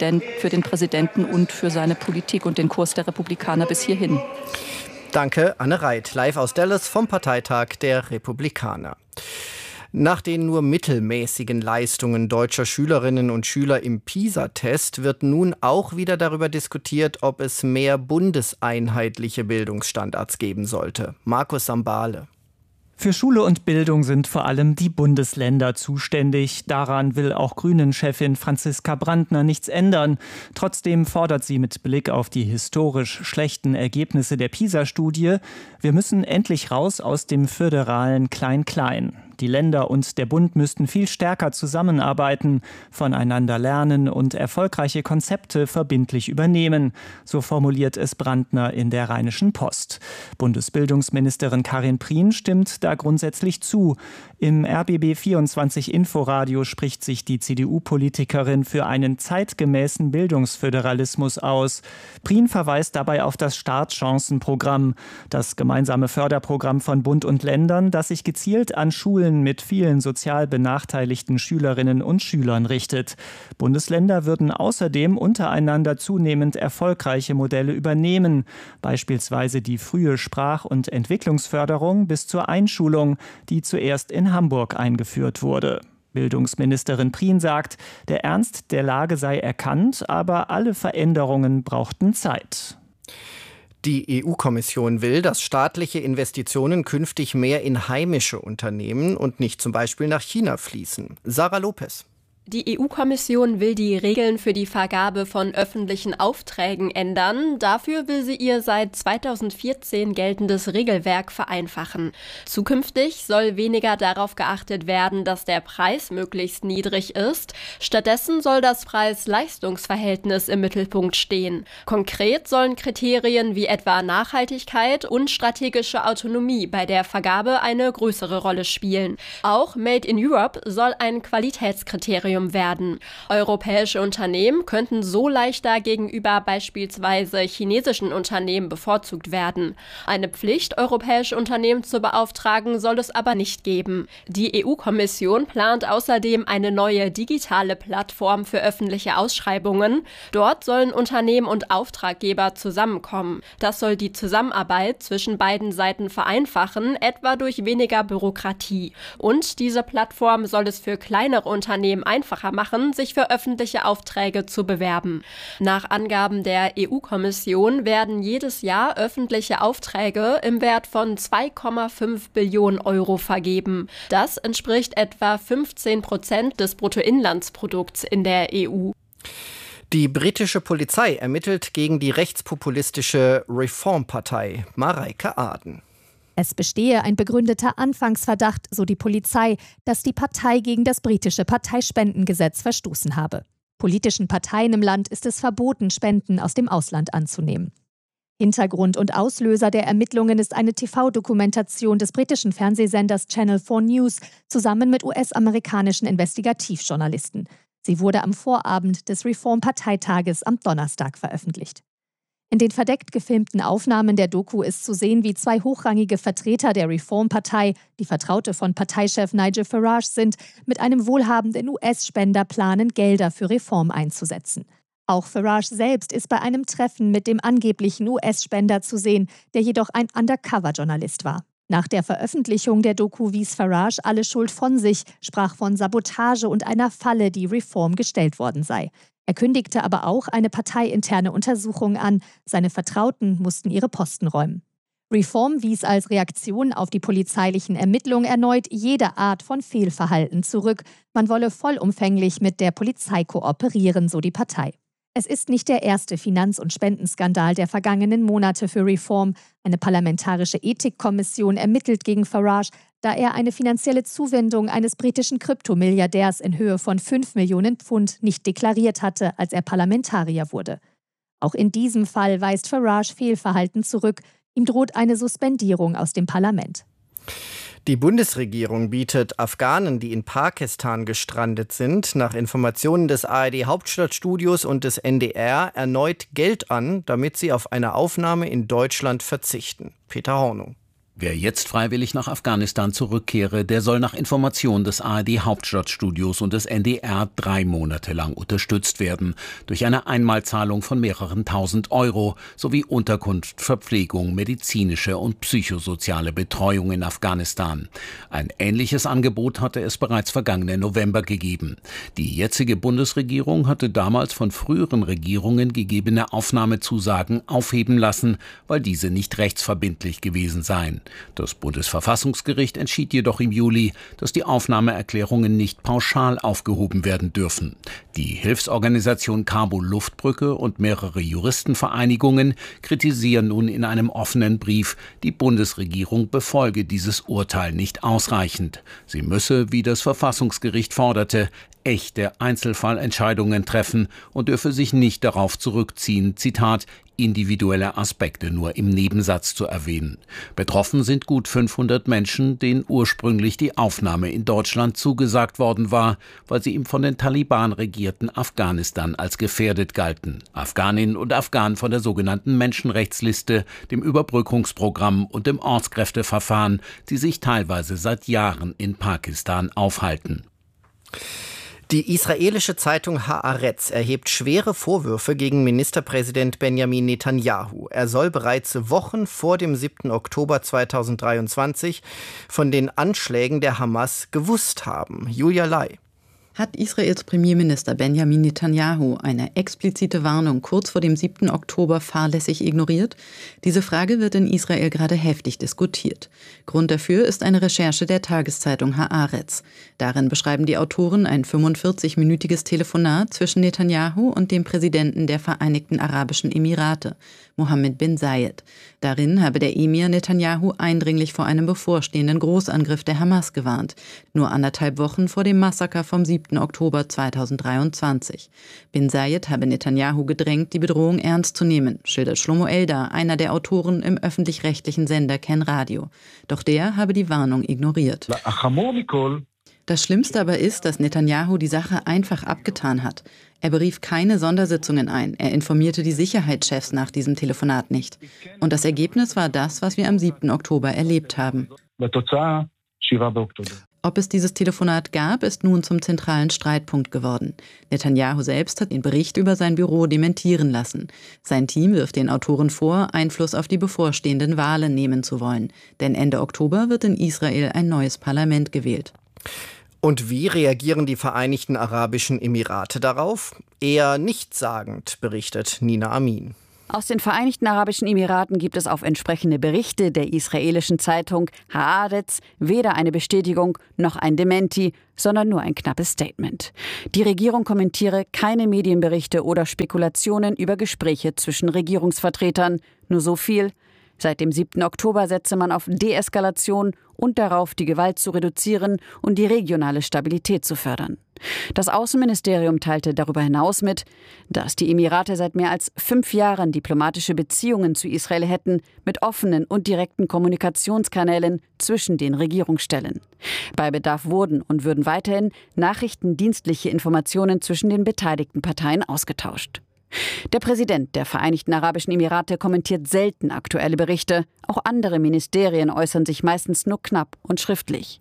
Präsidenten und für seine Politik und den Kurs der Republikaner bis hierhin. Danke, Anne Reit, live aus Dallas vom Parteitag der Republikaner. Nach den nur mittelmäßigen Leistungen deutscher Schülerinnen und Schüler im PISA-Test wird nun auch wieder darüber diskutiert, ob es mehr bundeseinheitliche Bildungsstandards geben sollte. Markus Sambale. Für Schule und Bildung sind vor allem die Bundesländer zuständig. Daran will auch Grünen-Chefin Franziska Brandner nichts ändern. Trotzdem fordert sie mit Blick auf die historisch schlechten Ergebnisse der PISA-Studie, wir müssen endlich raus aus dem föderalen Klein-Klein. Die Länder und der Bund müssten viel stärker zusammenarbeiten, voneinander lernen und erfolgreiche Konzepte verbindlich übernehmen. So formuliert es Brandner in der Rheinischen Post. Bundesbildungsministerin Karin Prien stimmt da grundsätzlich zu. Im RBB 24 Inforadio spricht sich die CDU-Politikerin für einen zeitgemäßen Bildungsföderalismus aus. Prien verweist dabei auf das Startchancenprogramm, das gemeinsame Förderprogramm von Bund und Ländern, das sich gezielt an Schulen mit vielen sozial benachteiligten Schülerinnen und Schülern richtet. Bundesländer würden außerdem untereinander zunehmend erfolgreiche Modelle übernehmen, beispielsweise die frühe Sprach- und Entwicklungsförderung bis zur Einschulung, die zuerst in Hamburg eingeführt wurde. Bildungsministerin Prien sagt, der Ernst der Lage sei erkannt, aber alle Veränderungen brauchten Zeit. Die EU-Kommission will, dass staatliche Investitionen künftig mehr in heimische Unternehmen und nicht zum Beispiel nach China fließen. Sarah Lopez. Die EU-Kommission will die Regeln für die Vergabe von öffentlichen Aufträgen ändern. Dafür will sie ihr seit 2014 geltendes Regelwerk vereinfachen. Zukünftig soll weniger darauf geachtet werden, dass der Preis möglichst niedrig ist. Stattdessen soll das Preis-Leistungs-Verhältnis im Mittelpunkt stehen. Konkret sollen Kriterien wie etwa Nachhaltigkeit und strategische Autonomie bei der Vergabe eine größere Rolle spielen. Auch Made in Europe soll ein Qualitätskriterium werden. Europäische Unternehmen könnten so leichter gegenüber beispielsweise chinesischen Unternehmen bevorzugt werden. Eine Pflicht, europäische Unternehmen zu beauftragen, soll es aber nicht geben. Die EU-Kommission plant außerdem eine neue digitale Plattform für öffentliche Ausschreibungen. Dort sollen Unternehmen und Auftraggeber zusammenkommen. Das soll die Zusammenarbeit zwischen beiden Seiten vereinfachen, etwa durch weniger Bürokratie. Und diese Plattform soll es für kleinere Unternehmen einfacher einfacher machen, sich für öffentliche Aufträge zu bewerben. Nach Angaben der EU-Kommission werden jedes Jahr öffentliche Aufträge im Wert von 2,5 Billionen Euro vergeben. Das entspricht etwa 15% des Bruttoinlandsprodukts in der EU. Die britische Polizei ermittelt gegen die rechtspopulistische Reform-Partei. Mareike Aden. Es bestehe ein begründeter Anfangsverdacht, so die Polizei, dass die Partei gegen das britische Parteispendengesetz verstoßen habe. Politischen Parteien im Land ist es verboten, Spenden aus dem Ausland anzunehmen. Hintergrund und Auslöser der Ermittlungen ist eine TV-Dokumentation des britischen Fernsehsenders Channel 4 News zusammen mit US-amerikanischen Investigativjournalisten. Sie wurde am Vorabend des Reform-Parteitages am Donnerstag veröffentlicht. In den verdeckt gefilmten Aufnahmen der Doku ist zu sehen, wie zwei hochrangige Vertreter der Reform-Partei, die Vertraute von Parteichef Nigel Farage sind, mit einem wohlhabenden US-Spender planen, Gelder für Reform einzusetzen. Auch Farage selbst ist bei einem Treffen mit dem angeblichen US-Spender zu sehen, der jedoch ein Undercover-Journalist war. Nach der Veröffentlichung der Doku wies Farage alle Schuld von sich, sprach von Sabotage und einer Falle, die Reform gestellt worden sei. Er kündigte aber auch eine parteiinterne Untersuchung an. Seine Vertrauten mussten ihre Posten räumen. Reform wies als Reaktion auf die polizeilichen Ermittlungen erneut jede Art von Fehlverhalten zurück. Man wolle vollumfänglich mit der Polizei kooperieren, so die Partei. Es ist nicht der erste Finanz- und Spendenskandal der vergangenen Monate für Reform. Eine parlamentarische Ethikkommission ermittelt gegen Farage, da er eine finanzielle Zuwendung eines britischen Kryptomilliardärs in Höhe von 5 Millionen Pfund nicht deklariert hatte, als er Parlamentarier wurde. Auch in diesem Fall weist Farage Fehlverhalten zurück. Ihm droht eine Suspendierung aus dem Parlament. Die Bundesregierung bietet Afghanen, die in Pakistan gestrandet sind, nach Informationen des ARD-Hauptstadtstudios und des NDR erneut Geld an, damit sie auf eine Aufnahme in Deutschland verzichten. Peter Hornung. Wer jetzt freiwillig nach Afghanistan zurückkehre, der soll nach Information des ARD-Hauptstadtstudios und des NDR 3 Monate lang unterstützt werden, durch eine Einmalzahlung von mehreren tausend Euro sowie Unterkunft, Verpflegung, medizinische und psychosoziale Betreuung in Afghanistan. Ein ähnliches Angebot hatte es bereits vergangenen November gegeben. Die jetzige Bundesregierung hatte damals von früheren Regierungen gegebene Aufnahmezusagen aufheben lassen, weil diese nicht rechtsverbindlich gewesen seien. Das Bundesverfassungsgericht entschied jedoch im Juli, dass die Aufnahmeerklärungen nicht pauschal aufgehoben werden dürfen. Die Hilfsorganisation Kabul Luftbrücke und mehrere Juristenvereinigungen kritisieren nun in einem offenen Brief, die Bundesregierung befolge dieses Urteil nicht ausreichend. Sie müsse, wie das Verfassungsgericht forderte, echte Einzelfallentscheidungen treffen und dürfe sich nicht darauf zurückziehen, Zitat, individuelle Aspekte nur im Nebensatz zu erwähnen. Betroffen sind gut 500 Menschen, denen ursprünglich die Aufnahme in Deutschland zugesagt worden war, weil sie im von den Taliban regierten Afghanistan als gefährdet galten. Afghaninnen und Afghanen von der sogenannten Menschenrechtsliste, dem Überbrückungsprogramm und dem Ortskräfteverfahren, die sich teilweise seit Jahren in Pakistan aufhalten. Die israelische Zeitung Haaretz erhebt schwere Vorwürfe gegen Ministerpräsident Benjamin Netanyahu. Er soll bereits Wochen vor dem 7. Oktober 2023 von den Anschlägen der Hamas gewusst haben. Julia Lai. Hat Israels Premierminister Benjamin Netanyahu eine explizite Warnung kurz vor dem 7. Oktober fahrlässig ignoriert? Diese Frage wird in Israel gerade heftig diskutiert. Grund dafür ist eine Recherche der Tageszeitung Haaretz. Darin beschreiben die Autoren ein 45-minütiges Telefonat zwischen Netanyahu und dem Präsidenten der Vereinigten Arabischen Emirate, Mohammed bin Zayed. Darin habe der Emir Netanyahu eindringlich vor einem bevorstehenden Großangriff der Hamas gewarnt, nur 1,5 Wochen vor dem Massaker vom 7. Oktober 2023. Bin Zayed habe Netanyahu gedrängt, die Bedrohung ernst zu nehmen, schildert Shlomo Eldar, einer der Autoren im öffentlich-rechtlichen Sender Ken Radio. Doch der habe die Warnung ignoriert. Das Schlimmste aber ist, dass Netanyahu die Sache einfach abgetan hat. Er berief keine Sondersitzungen ein. Er informierte die Sicherheitschefs nach diesem Telefonat nicht. Und das Ergebnis war das, was wir am 7. Oktober erlebt haben. Ob es dieses Telefonat gab, ist nun zum zentralen Streitpunkt geworden. Netanyahu selbst hat den Bericht über sein Büro dementieren lassen. Sein Team wirft den Autoren vor, Einfluss auf die bevorstehenden Wahlen nehmen zu wollen. Denn Ende Oktober wird in Israel ein neues Parlament gewählt. Und wie reagieren die Vereinigten Arabischen Emirate darauf? Eher nichtssagend, berichtet Nina Amin. Aus den Vereinigten Arabischen Emiraten gibt es auf entsprechende Berichte der israelischen Zeitung Haaretz weder eine Bestätigung noch ein Dementi, sondern nur ein knappes Statement. Die Regierung kommentiere keine Medienberichte oder Spekulationen über Gespräche zwischen Regierungsvertretern. Nur so viel: Seit dem 7. Oktober setze man auf Deeskalation und darauf, die Gewalt zu reduzieren und die regionale Stabilität zu fördern. Das Außenministerium teilte darüber hinaus mit, dass die Emirate seit mehr als 5 Jahren diplomatische Beziehungen zu Israel hätten, mit offenen und direkten Kommunikationskanälen zwischen den Regierungsstellen. Bei Bedarf wurden und würden weiterhin nachrichtendienstliche Informationen zwischen den beteiligten Parteien ausgetauscht. Der Präsident der Vereinigten Arabischen Emirate kommentiert selten aktuelle Berichte. Auch andere Ministerien äußern sich meistens nur knapp und schriftlich.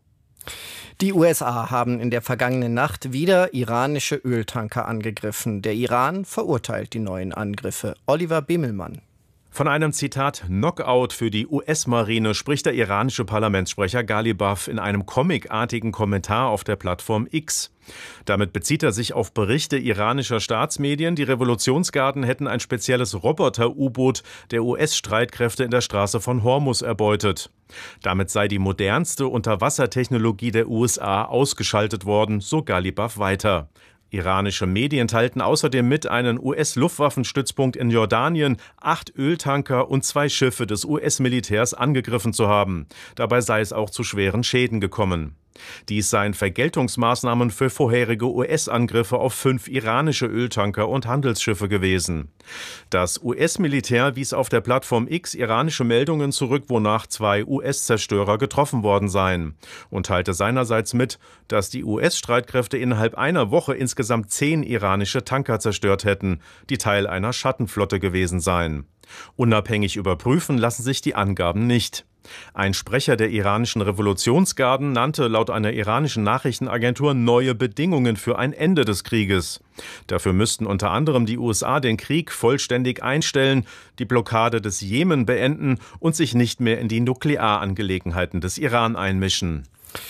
Die USA haben in der vergangenen Nacht wieder iranische Öltanker angegriffen. Der Iran verurteilt die neuen Angriffe. Oliver Bimmelmann. Von einem Zitat Knockout für die US-Marine spricht der iranische Parlamentssprecher Ghalibaf in einem comicartigen Kommentar auf der Plattform X. Damit bezieht er sich auf Berichte iranischer Staatsmedien, die Revolutionsgarden hätten ein spezielles Roboter-U-Boot der US-Streitkräfte in der Straße von Hormuz erbeutet. Damit sei die modernste Unterwassertechnologie der USA ausgeschaltet worden, so Ghalibaf weiter. Iranische Medien teilten außerdem mit, einen US-Luftwaffenstützpunkt in Jordanien, 8 Öltanker und 2 Schiffe des US-Militärs angegriffen zu haben. Dabei sei es auch zu schweren Schäden gekommen. Dies seien Vergeltungsmaßnahmen für vorherige US-Angriffe auf 5 iranische Öltanker und Handelsschiffe gewesen. Das US-Militär wies auf der Plattform X iranische Meldungen zurück, wonach 2 US-Zerstörer getroffen worden seien, und teilte seinerseits mit, dass die US-Streitkräfte innerhalb einer Woche insgesamt 10 iranische Tanker zerstört hätten, die Teil einer Schattenflotte gewesen seien. Unabhängig überprüfen lassen sich die Angaben nicht. Ein Sprecher der iranischen Revolutionsgarden nannte laut einer iranischen Nachrichtenagentur neue Bedingungen für ein Ende des Krieges. Dafür müssten unter anderem die USA den Krieg vollständig einstellen, die Blockade des Jemen beenden und sich nicht mehr in die Nuklearangelegenheiten des Iran einmischen.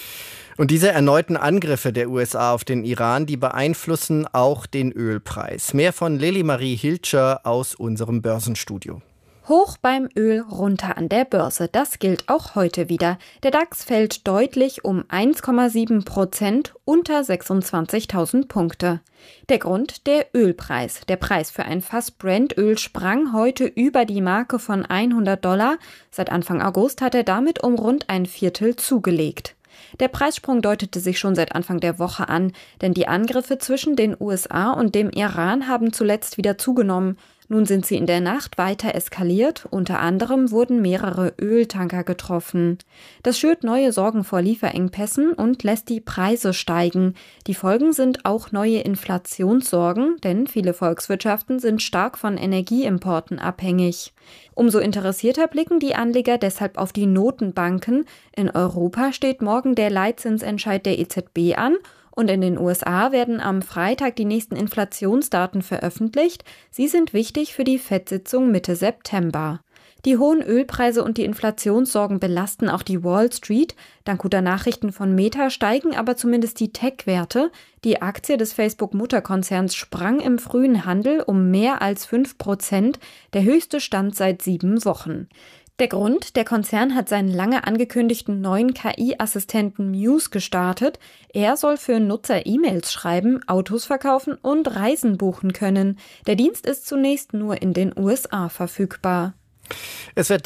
Und diese erneuten Angriffe der USA auf den Iran, die beeinflussen auch den Ölpreis. Mehr von Lili-Marie Hilscher aus unserem Börsenstudio. Hoch beim Öl, runter an der Börse. Das gilt auch heute wieder. Der DAX fällt deutlich um 1,7%, unter 26.000 Punkte. Der Grund: der Ölpreis. Der Preis für ein Fass Brent-Öl sprang heute über die Marke von $100. Seit Anfang August hat er damit um rund ein Viertel zugelegt. Der Preissprung deutete sich schon seit Anfang der Woche an, denn die Angriffe zwischen den USA und dem Iran haben zuletzt wieder zugenommen. Nun sind sie in der Nacht weiter eskaliert, unter anderem wurden mehrere Öltanker getroffen. Das schürt neue Sorgen vor Lieferengpässen und lässt die Preise steigen. Die Folgen sind auch neue Inflationssorgen, denn viele Volkswirtschaften sind stark von Energieimporten abhängig. Umso interessierter blicken die Anleger deshalb auf die Notenbanken. In Europa steht morgen der Leitzinsentscheid der EZB an. Und in den USA werden am Freitag die nächsten Inflationsdaten veröffentlicht. Sie sind wichtig für die FED-Sitzung Mitte September. Die hohen Ölpreise und die Inflationssorgen belasten auch die Wall Street. Dank guter Nachrichten von Meta steigen aber zumindest die Tech-Werte. Die Aktie des Facebook-Mutterkonzerns sprang im frühen Handel um mehr als 5%, der höchste Stand seit 7 Wochen. Der Grund: der Konzern hat seinen lange angekündigten neuen KI-Assistenten Muse gestartet. Er soll für Nutzer E-Mails schreiben, Autos verkaufen und Reisen buchen können. Der Dienst ist zunächst nur in den USA verfügbar. Es wird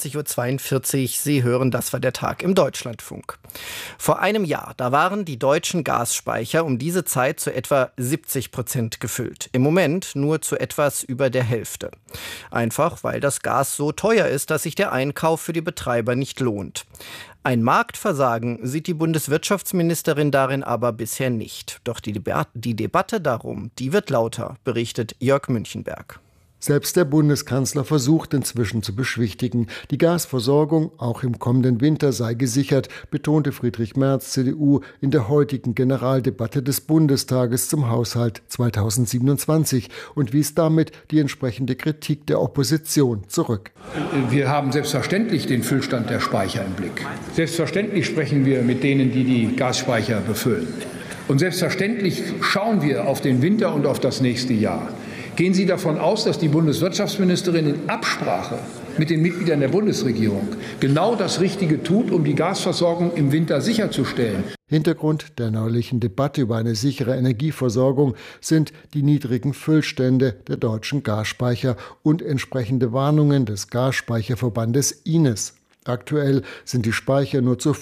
23.42 Uhr. Sie hören, das war der Tag im Deutschlandfunk. Vor einem Jahr, da waren die deutschen Gasspeicher um diese Zeit zu etwa 70% gefüllt. Im Moment nur zu etwas über der Hälfte. Einfach, weil das Gas so teuer ist, dass sich der Einkauf für die Betreiber nicht lohnt. Ein Marktversagen sieht die Bundeswirtschaftsministerin darin aber bisher nicht. Doch die Debatte darum, die wird lauter, berichtet Jörg Münchenberg. Selbst der Bundeskanzler versucht inzwischen zu beschwichtigen. Die Gasversorgung auch im kommenden Winter sei gesichert, betonte Friedrich Merz, CDU, in der heutigen Generaldebatte des Bundestages zum Haushalt 2027 und wies damit die entsprechende Kritik der Opposition zurück. Wir haben selbstverständlich den Füllstand der Speicher im Blick. Selbstverständlich sprechen wir mit denen, die die Gasspeicher befüllen. Und selbstverständlich schauen wir auf den Winter und auf das nächste Jahr. Gehen Sie davon aus, dass die Bundeswirtschaftsministerin in Absprache mit den Mitgliedern der Bundesregierung genau das Richtige tut, um die Gasversorgung im Winter sicherzustellen? Hintergrund der neulichen Debatte über eine sichere Energieversorgung sind die niedrigen Füllstände der deutschen Gasspeicher und entsprechende Warnungen des Gasspeicherverbandes Ines. Aktuell sind die Speicher nur zu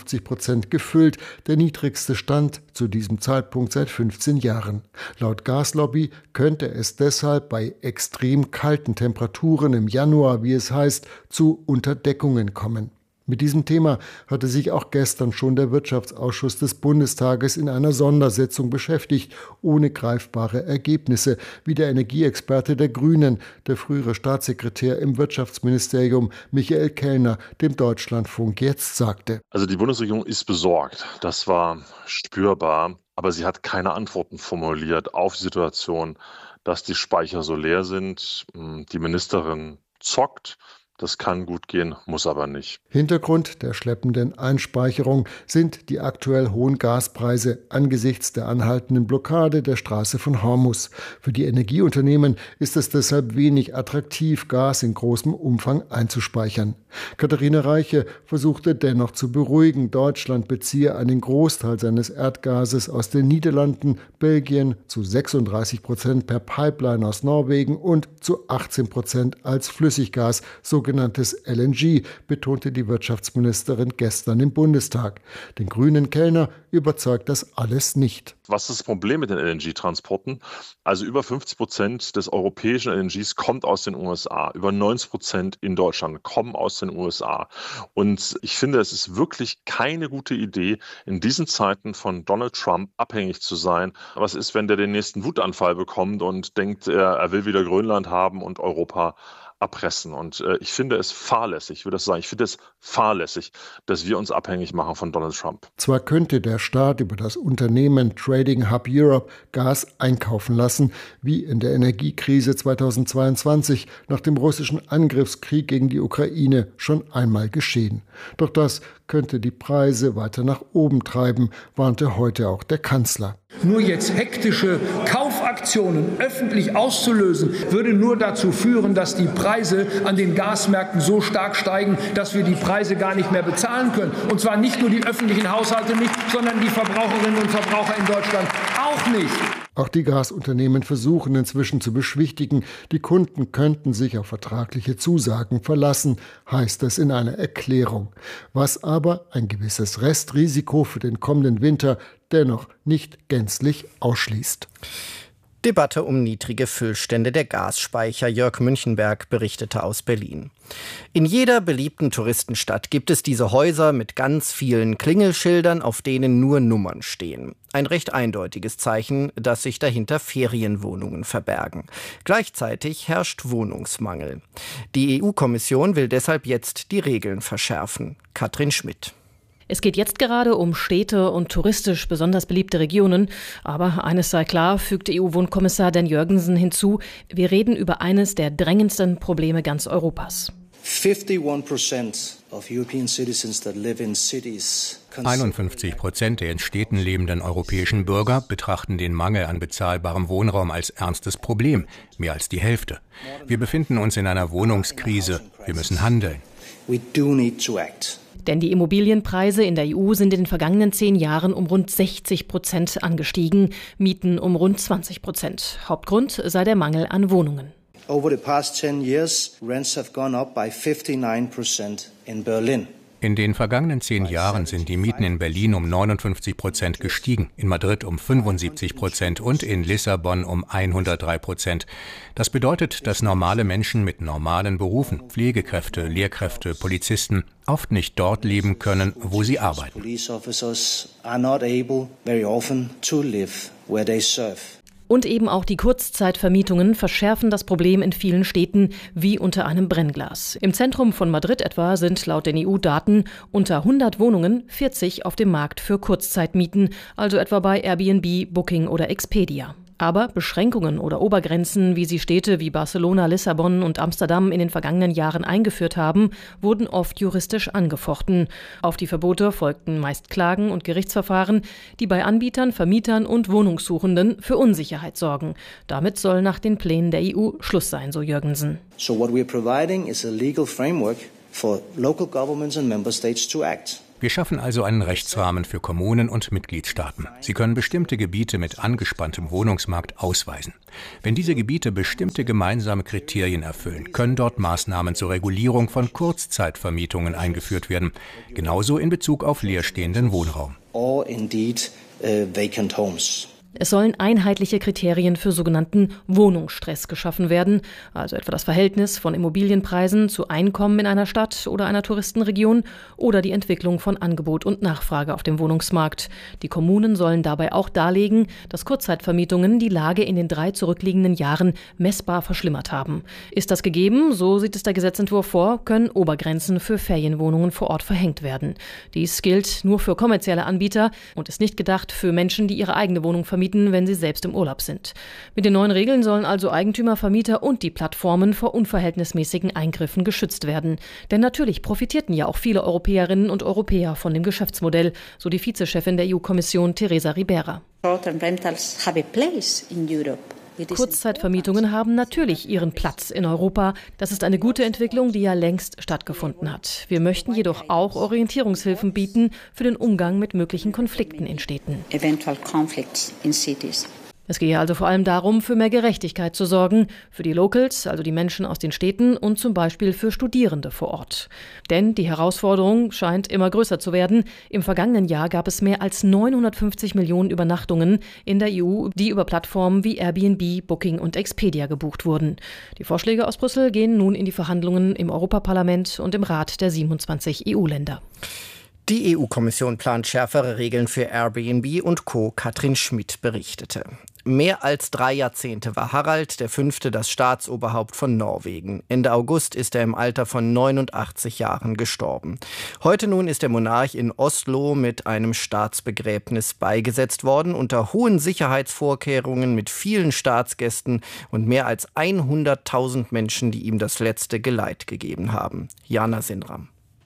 55% gefüllt, der niedrigste Stand zu diesem Zeitpunkt seit 15 Jahren. Laut Gaslobby könnte es deshalb bei extrem kalten Temperaturen im Januar, wie es heißt, zu Unterdeckungen kommen. Mit diesem Thema hatte sich auch gestern schon der Wirtschaftsausschuss des Bundestages in einer Sondersitzung beschäftigt, ohne greifbare Ergebnisse, wie der Energieexperte der Grünen, der frühere Staatssekretär im Wirtschaftsministerium Michael Kellner, dem Deutschlandfunk jetzt sagte. Also die Bundesregierung ist besorgt, das war spürbar, aber sie hat keine Antworten formuliert auf die Situation, dass die Speicher so leer sind. Die Ministerin zockt. Das kann gut gehen, muss aber nicht. Hintergrund der schleppenden Einspeicherung sind die aktuell hohen Gaspreise angesichts der anhaltenden Blockade der Straße von Hormuz. Für die Energieunternehmen ist es deshalb wenig attraktiv, Gas in großem Umfang einzuspeichern. Katharina Reiche versuchte dennoch zu beruhigen, Deutschland beziehe einen Großteil seines Erdgases aus den Niederlanden, Belgien zu 36% per Pipeline aus Norwegen und zu 18% als Flüssiggas, sogenanntes LNG, betonte die Wirtschaftsministerin gestern im Bundestag. Den Grünen Kellner überzeugt das alles nicht. Was ist das Problem mit den LNG-Transporten? Also über 50% des europäischen LNGs kommt aus den USA. Über 90% in Deutschland kommen aus den USA. Und ich finde, es ist wirklich keine gute Idee, in diesen Zeiten von Donald Trump abhängig zu sein. Was ist, wenn der den nächsten Wutanfall bekommt und denkt, er will wieder Grönland haben und Europa erpressen? Und ich finde es fahrlässig, dass wir uns abhängig machen von Donald Trump. Zwar könnte der Staat über das Unternehmen Trading Hub Europe Gas einkaufen lassen, wie in der Energiekrise 2022 nach dem russischen Angriffskrieg gegen die Ukraine schon einmal geschehen. Doch das könnte die Preise weiter nach oben treiben, warnte heute auch der Kanzler. Nur jetzt hektische Kaufaktionen öffentlich auszulösen, würde nur dazu führen, dass die Preise an den Gasmärkten so stark steigen, dass wir die Preise gar nicht mehr bezahlen können. Und zwar nicht nur die öffentlichen Haushalte nicht, sondern die Verbraucherinnen und Verbraucher in Deutschland auch nicht. Auch die Gasunternehmen versuchen inzwischen zu beschwichtigen, die Kunden könnten sich auf vertragliche Zusagen verlassen, heißt es in einer Erklärung. Was aber ein gewisses Restrisiko für den kommenden Winter dennoch nicht gänzlich ausschließt. Debatte um niedrige Füllstände der Gasspeicher. Jörg Münchenberg berichtete aus Berlin. In jeder beliebten Touristenstadt gibt es diese Häuser mit ganz vielen Klingelschildern, auf denen nur Nummern stehen. Ein recht eindeutiges Zeichen, dass sich dahinter Ferienwohnungen verbergen. Gleichzeitig herrscht Wohnungsmangel. Die EU-Kommission will deshalb jetzt die Regeln verschärfen. Katrin Schmidt. Es geht jetzt gerade um Städte und touristisch besonders beliebte Regionen. Aber eines sei klar, fügte EU-Wohnkommissar Dan Jørgensen hinzu, wir reden über eines der drängendsten Probleme ganz Europas. 51% der in Städten lebenden europäischen Bürger betrachten den Mangel an bezahlbarem Wohnraum als ernstes Problem, mehr als die Hälfte. Wir befinden uns in einer Wohnungskrise, wir müssen handeln. Denn die Immobilienpreise in der EU sind in den vergangenen 10 Jahren um rund 60% angestiegen, Mieten um rund 20%. Hauptgrund sei der Mangel an Wohnungen. Over the past 10 years, rents have gone up by 59% in Berlin. In den vergangenen 10 Jahren sind die Mieten in Berlin um 59% gestiegen, in Madrid um 75% und in Lissabon um 103%. Das bedeutet, dass normale Menschen mit normalen Berufen, Pflegekräfte, Lehrkräfte, Polizisten, oft nicht dort leben können, wo sie arbeiten. Und eben auch die Kurzzeitvermietungen verschärfen das Problem in vielen Städten wie unter einem Brennglas. Im Zentrum von Madrid etwa sind laut den EU-Daten unter 100 Wohnungen 40 auf dem Markt für Kurzzeitmieten, also etwa bei Airbnb, Booking oder Expedia. Aber Beschränkungen oder Obergrenzen, wie sie Städte wie Barcelona, Lissabon und Amsterdam in den vergangenen Jahren eingeführt haben, wurden oft juristisch angefochten. Auf die Verbote folgten meist Klagen und Gerichtsverfahren, die bei Anbietern, Vermietern und Wohnungssuchenden für Unsicherheit sorgen. Damit soll nach den Plänen der EU Schluss sein, so Jürgensen. So what we're providing is a legal framework for local governments and member states to act. Wir schaffen also einen Rechtsrahmen für Kommunen und Mitgliedstaaten. Sie können bestimmte Gebiete mit angespanntem Wohnungsmarkt ausweisen. Wenn diese Gebiete bestimmte gemeinsame Kriterien erfüllen, können dort Maßnahmen zur Regulierung von Kurzzeitvermietungen eingeführt werden. Genauso in Bezug auf leerstehenden Wohnraum. Or indeed vacant homes. Es sollen einheitliche Kriterien für sogenannten Wohnungsstress geschaffen werden, also etwa das Verhältnis von Immobilienpreisen zu Einkommen in einer Stadt oder einer Touristenregion oder die Entwicklung von Angebot und Nachfrage auf dem Wohnungsmarkt. Die Kommunen sollen dabei auch darlegen, dass Kurzzeitvermietungen die Lage in den 3 zurückliegenden Jahren messbar verschlimmert haben. Ist das gegeben, so sieht es der Gesetzentwurf vor, können Obergrenzen für Ferienwohnungen vor Ort verhängt werden. Dies gilt nur für kommerzielle Anbieter und ist nicht gedacht für Menschen, die ihre eigene Wohnung vermieten, wenn sie selbst im Urlaub sind. Mit den neuen Regeln sollen also Eigentümer, Vermieter und die Plattformen vor unverhältnismäßigen Eingriffen geschützt werden. Denn natürlich profitierten ja auch viele Europäerinnen und Europäer von dem Geschäftsmodell, so die Vizechefin der EU-Kommission Teresa Ribera. Kurzzeitvermietungen haben natürlich ihren Platz in Europa. Das ist eine gute Entwicklung, die ja längst stattgefunden hat. Wir möchten jedoch auch Orientierungshilfen bieten für den Umgang mit möglichen Konflikten in Städten. Es gehe also vor allem darum, für mehr Gerechtigkeit zu sorgen, für die Locals, also die Menschen aus den Städten und zum Beispiel für Studierende vor Ort. Denn die Herausforderung scheint immer größer zu werden. Im vergangenen Jahr gab es mehr als 950 Millionen Übernachtungen in der EU, die über Plattformen wie Airbnb, Booking und Expedia gebucht wurden. Die Vorschläge aus Brüssel gehen nun in die Verhandlungen im Europaparlament und im Rat der 27 EU-Länder. Die EU-Kommission plant schärfere Regeln für Airbnb und Co. Katrin Schmidt berichtete. Mehr als 3 Jahrzehnte war Harald V. das Staatsoberhaupt von Norwegen. Ende August ist er im Alter von 89 Jahren gestorben. Heute nun ist der Monarch in Oslo mit einem Staatsbegräbnis beigesetzt worden, unter hohen Sicherheitsvorkehrungen mit vielen Staatsgästen und mehr als 100.000 Menschen, die ihm das letzte Geleit gegeben haben. Jana Sindram.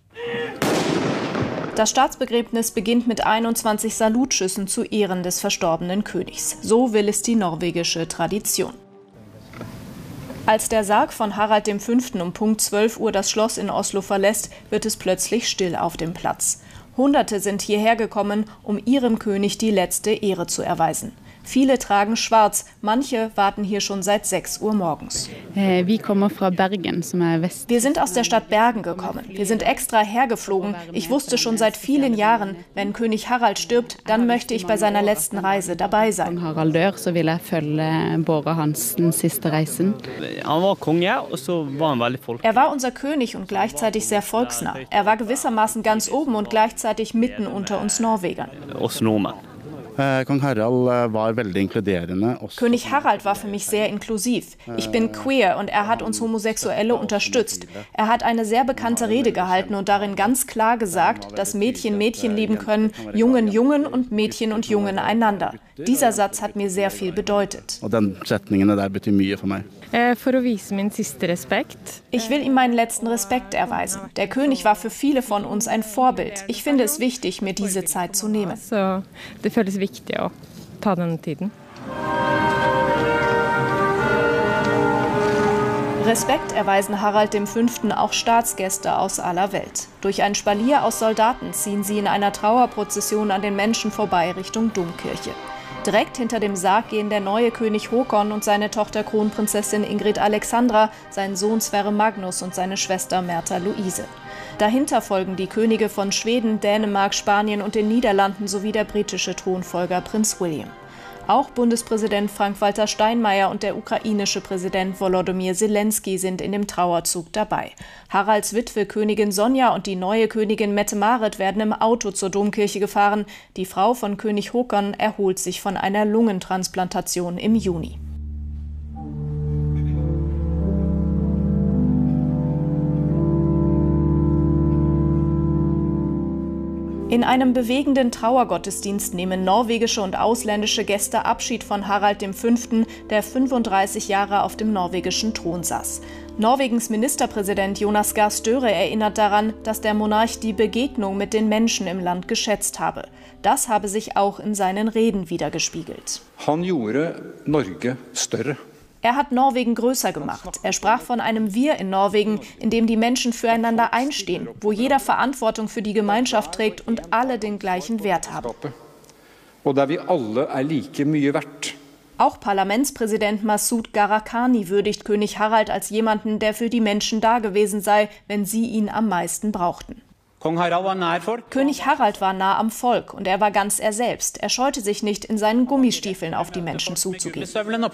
Das Staatsbegräbnis beginnt mit 21 Salutschüssen zu Ehren des verstorbenen Königs. So will es die norwegische Tradition. Als der Sarg von Harald V. um Punkt 12 Uhr das Schloss in Oslo verlässt, wird es plötzlich still auf dem Platz. Hunderte sind hierher gekommen, um ihrem König die letzte Ehre zu erweisen. Viele tragen schwarz, manche warten hier schon seit 6 Uhr morgens. Wir sind aus der Stadt Bergen gekommen. Wir sind extra hergeflogen. Ich wusste schon seit vielen Jahren, wenn König Harald stirbt, dann möchte ich bei seiner letzten Reise dabei sein. Er war unser König und gleichzeitig sehr volksnah. Er war gewissermaßen ganz oben und gleichzeitig mitten unter uns Norwegern. König Harald war für mich sehr inklusiv. Ich bin queer und er hat uns Homosexuelle unterstützt. Er hat eine sehr bekannte Rede gehalten und darin ganz klar gesagt, dass Mädchen Mädchen lieben können, Jungen Jungen und Mädchen und Jungen einander. Dieser Satz hat mir sehr viel bedeutet. Ich will ihm meinen letzten Respekt erweisen. Der König war für viele von uns ein Vorbild. Ich finde es wichtig, mir diese Zeit zu nehmen. Respekt erweisen Harald V. auch Staatsgäste aus aller Welt. Durch ein Spalier aus Soldaten ziehen sie in einer Trauerprozession an den Menschen vorbei Richtung Domkirche. Direkt hinter dem Sarg gehen der neue König Håkon und seine Tochter Kronprinzessin Ingrid Alexandra, sein Sohn Sverre Magnus und seine Schwester Märtha Luise. Dahinter folgen die Könige von Schweden, Dänemark, Spanien und den Niederlanden sowie der britische Thronfolger Prinz William. Auch Bundespräsident Frank-Walter Steinmeier und der ukrainische Präsident Volodymyr Zelensky sind in dem Trauerzug dabei. Haralds Witwe Königin Sonja und die neue Königin Mette-Marit werden im Auto zur Domkirche gefahren. Die Frau von König Håkon erholt sich von einer Lungentransplantation im Juni. In einem bewegenden Trauergottesdienst nehmen norwegische und ausländische Gäste Abschied von Harald V., der 35 Jahre auf dem norwegischen Thron saß. Norwegens Ministerpräsident Jonas Gahr Støre erinnert daran, dass der Monarch die Begegnung mit den Menschen im Land geschätzt habe. Das habe sich auch in seinen Reden widergespiegelt. Han gjorde Norge større. Er hat Norwegen größer gemacht. Er sprach von einem Wir in Norwegen, in dem die Menschen füreinander einstehen, wo jeder Verantwortung für die Gemeinschaft trägt und alle den gleichen Wert haben. Og der vi alle like mye verdt. Auch Parlamentspräsident Massoud Gharahkhani würdigt König Harald als jemanden, der für die Menschen da gewesen sei, wenn sie ihn am meisten brauchten. König Harald war nah am Volk und er war ganz er selbst. Er scheute sich nicht, in seinen Gummistiefeln auf die Menschen zuzugehen.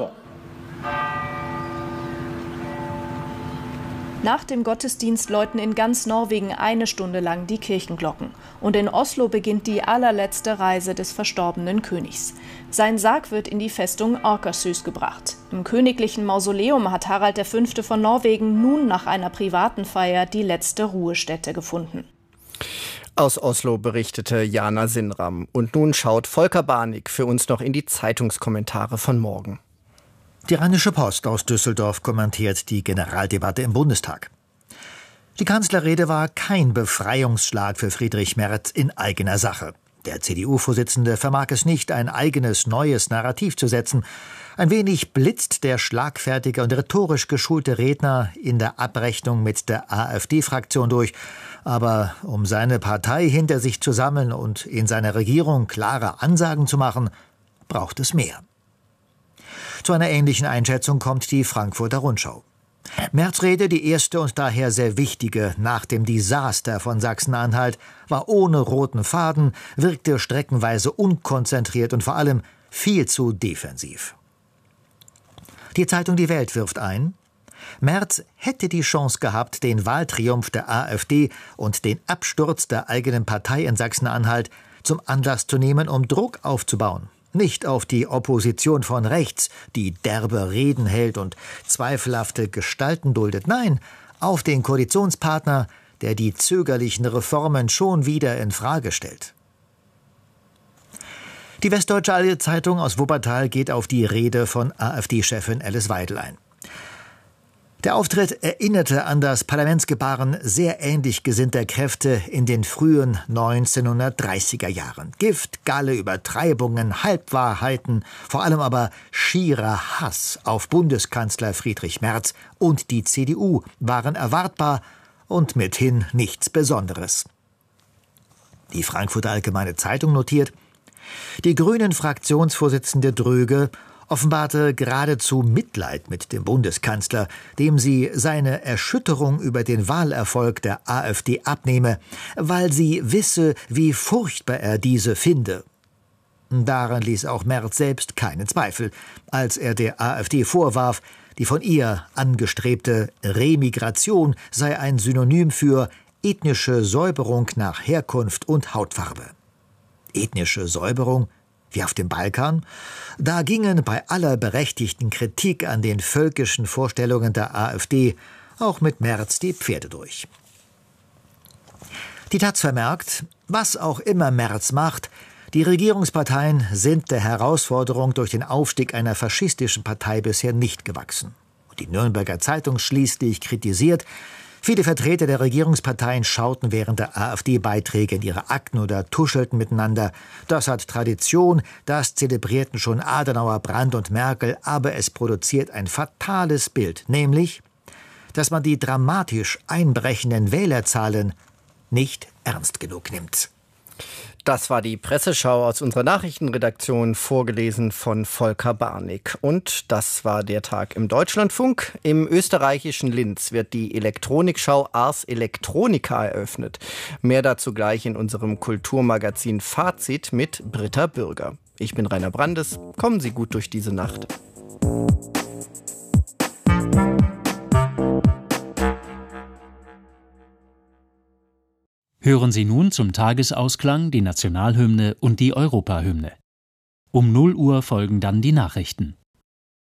Nach dem Gottesdienst läuten in ganz Norwegen 1 Stunde lang die Kirchenglocken. Und in Oslo beginnt die allerletzte Reise des verstorbenen Königs. Sein Sarg wird in die Festung Akershus gebracht. Im königlichen Mausoleum hat Harald V. von Norwegen nun nach einer privaten Feier die letzte Ruhestätte gefunden. Aus Oslo berichtete Jana Sinram. Und nun schaut Volker Barnig für uns noch in die Zeitungskommentare von morgen. Die Rheinische Post aus Düsseldorf kommentiert die Generaldebatte im Bundestag. Die Kanzlerrede war kein Befreiungsschlag für Friedrich Merz in eigener Sache. Der CDU-Vorsitzende vermag es nicht, ein eigenes neues Narrativ zu setzen. Ein wenig blitzt der schlagfertige und rhetorisch geschulte Redner in der Abrechnung mit der AfD-Fraktion durch. Aber um seine Partei hinter sich zu sammeln und in seiner Regierung klare Ansagen zu machen, braucht es mehr. Zu einer ähnlichen Einschätzung kommt die Frankfurter Rundschau. Merz' Rede, die erste und daher sehr wichtige nach dem Desaster von Sachsen-Anhalt, war ohne roten Faden, wirkte streckenweise unkonzentriert und vor allem viel zu defensiv. Die Zeitung Die Welt wirft ein: Merz hätte die Chance gehabt, den Wahltriumph der AfD und den Absturz der eigenen Partei in Sachsen-Anhalt zum Anlass zu nehmen, um Druck aufzubauen. Nicht auf die Opposition von rechts, die derbe Reden hält und zweifelhafte Gestalten duldet. Nein, auf den Koalitionspartner, der die zögerlichen Reformen schon wieder in Frage stellt. Die Westdeutsche Allzeitung aus Wuppertal geht auf die Rede von AfD-Chefin Alice Weidel ein. Der Auftritt erinnerte an das Parlamentsgebaren sehr ähnlich gesinnter Kräfte in den frühen 1930er Jahren. Gift, Galle, Übertreibungen, Halbwahrheiten, vor allem aber schierer Hass auf Bundeskanzler Friedrich Merz und die CDU waren erwartbar und mithin nichts Besonderes. Die Frankfurter Allgemeine Zeitung notiert: Die Grünen-Fraktionsvorsitzende Dröge offenbarte geradezu Mitleid mit dem Bundeskanzler, dem sie seine Erschütterung über den Wahlerfolg der AfD abnehme, weil sie wisse, wie furchtbar er diese finde. Daran ließ auch Merz selbst keinen Zweifel, als er der AfD vorwarf, die von ihr angestrebte Remigration sei ein Synonym für ethnische Säuberung nach Herkunft und Hautfarbe. Ethnische Säuberung? Wie auf dem Balkan? Da gingen bei aller berechtigten Kritik an den völkischen Vorstellungen der AfD auch mit Merz die Pferde durch. Die Taz vermerkt: Was auch immer Merz macht, die Regierungsparteien sind der Herausforderung durch den Aufstieg einer faschistischen Partei bisher nicht gewachsen. Und die Nürnberger Zeitung schließlich kritisiert: Viele Vertreter der Regierungsparteien schauten während der AfD-Beiträge in ihre Akten oder tuschelten miteinander. Das hat Tradition, das zelebrierten schon Adenauer, Brandt und Merkel, aber es produziert ein fatales Bild, nämlich, dass man die dramatisch einbrechenden Wählerzahlen nicht ernst genug nimmt. Das war die Presseschau aus unserer Nachrichtenredaktion, vorgelesen von Volker Barnig. Und das war der Tag im Deutschlandfunk. Im österreichischen Linz wird die Elektronikschau Ars Electronica eröffnet. Mehr dazu gleich in unserem Kulturmagazin Fazit mit Britta Bürger. Ich bin Rainer Brandes. Kommen Sie gut durch diese Nacht. Hören Sie nun zum Tagesausklang die Nationalhymne und die Europahymne. Um 0 Uhr folgen dann die Nachrichten.